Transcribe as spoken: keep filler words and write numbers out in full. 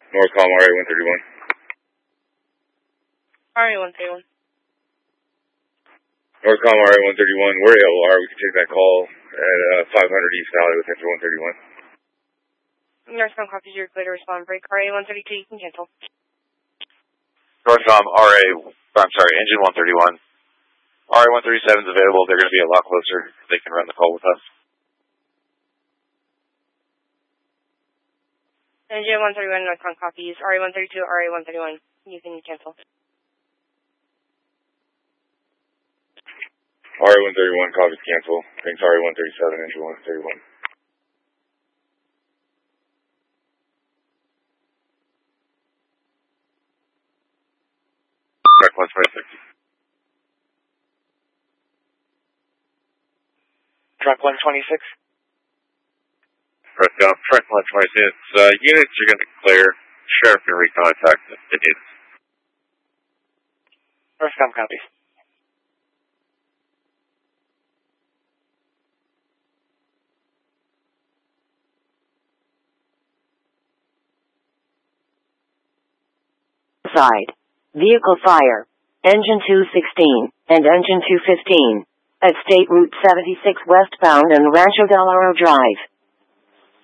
Northcom R A one thirty-one. R A one thirty-one. Northcom R A one thirty-one, we're A O R. We can take that call at uh, five hundred East Valley with engine one thirty-one. Northcom copies, you're clear to respond. Break R A one thirty-two, you can cancel. Northcom R A, I'm sorry, engine one thirty-one. R A one thirty-seven is available. They're going to be a lot closer. They can run the call with us. Engine one thirty-one, Northcom copies. R A one thirty-two, R A one thirty-one. You can cancel. R A one thirty-one, copies cancel. Thanks, R A one thirty-seven, engine one thirty-one. Track one twenty-six. Track one twenty-six. Press down, track one twenty-six. Uh, units are going to clear. Sheriff can recontact the units. Northcom copies. Side. Vehicle fire. Engine two sixteen and Engine two fifteen. At State Route seventy-six westbound and Rancho Del Oro Drive.